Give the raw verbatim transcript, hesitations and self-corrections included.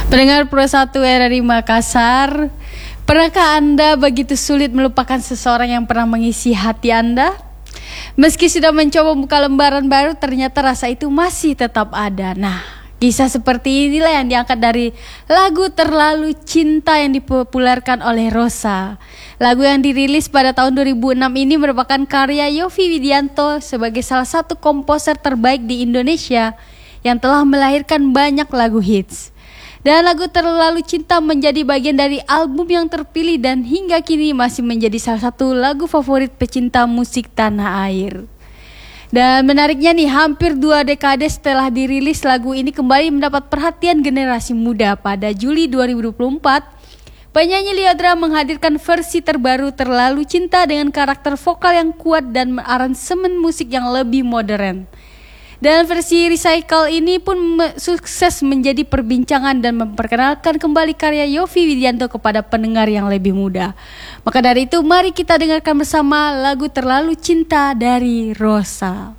Pendengar Pro satu R R I Makassar, pernahkah Anda begitu sulit melupakan seseorang yang pernah mengisi hati Anda? Meski sudah mencoba buka lembaran baru, ternyata rasa itu masih tetap ada. Nah, kisah seperti inilah yang diangkat dari lagu Terlalu Cinta yang dipopulerkan oleh Rosa. Lagu yang dirilis pada tahun dua ribu enam ini merupakan karya Yovie Widianto sebagai salah satu komposer terbaik di Indonesia yang telah melahirkan banyak lagu hits. Dan lagu Terlalu Cinta menjadi bagian dari album yang terpilih dan hingga kini masih menjadi salah satu lagu favorit pecinta musik tanah air. Dan menariknya nih, hampir dua dekade setelah dirilis, lagu ini kembali mendapat perhatian generasi muda. Pada Juli dua ribu dua puluh empat, penyanyi Lyodra menghadirkan versi terbaru Terlalu Cinta dengan karakter vokal yang kuat dan aransemen musik yang lebih modern. Dan versi recycle ini pun me- sukses menjadi perbincangan dan memperkenalkan kembali karya Yovie Widianto kepada pendengar yang lebih muda. Maka dari itu, mari kita dengarkan bersama lagu Terlalu Cinta dari Rosa.